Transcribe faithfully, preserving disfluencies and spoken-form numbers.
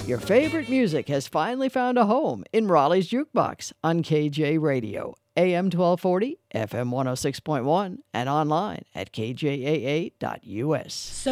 Your favorite music has finally found a home in Raleigh's Jukebox on K J Radio, A M twelve forty, F M one oh six point one, and online at K J A A dot U S.